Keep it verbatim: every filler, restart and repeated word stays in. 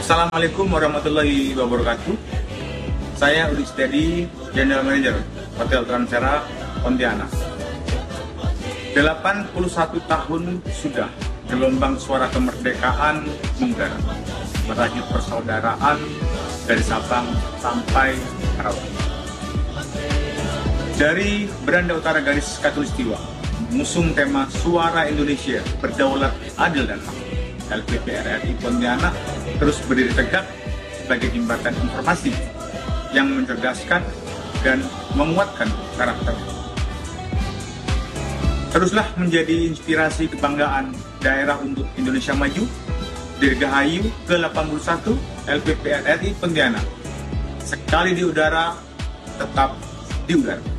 Assalamualaikum warahmatullahi wabarakatuh. Saya Udi Setiadi, General Manager Hotel Transera Pontianak. delapan puluh satu tahun sudah gelombang suara kemerdekaan menggerak, meraih persaudaraan dari Sabang sampai Merauke. Dari beranda utara garis Katulistiwa, mengusung tema Suara Indonesia Berdaulat, Adil dan Hak, L P P R R I Pontianak terus berdiri tegak sebagai jembatan informasi yang mencerdaskan dan menguatkan karakter. Teruslah menjadi inspirasi kebanggaan daerah untuk Indonesia Maju. Dirgahayu ke delapan puluh satu L P P R R I Pontianak. Sekali di udara, tetap di udara.